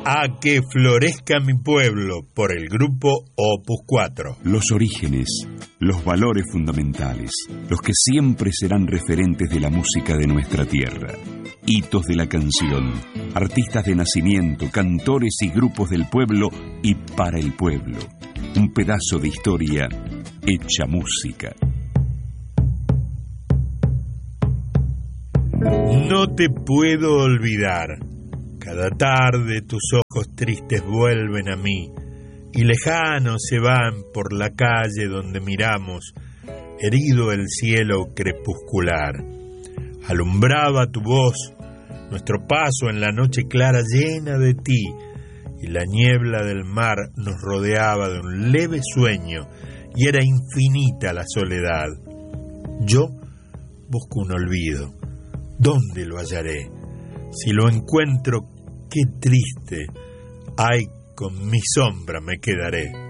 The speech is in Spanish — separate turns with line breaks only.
A que florezca mi pueblo, por el grupo Opus 4.
Los orígenes, los valores fundamentales, los que siempre serán referentes de la música de nuestra tierra. Hitos de la canción, artistas de nacimiento, cantores y grupos del pueblo y para el pueblo. Un pedazo de historia hecha música.
No te puedo olvidar. Cada tarde tus ojos tristes vuelven a mí y lejanos se van por la calle donde miramos, herido el cielo crepuscular. Alumbraba tu voz nuestro paso en la noche clara llena de ti, y la niebla del mar nos rodeaba de un leve sueño y era infinita la soledad. Yo busco un olvido. ¿Dónde lo hallaré? Si lo encuentro, qué triste, ay, con mi sombra me quedaré.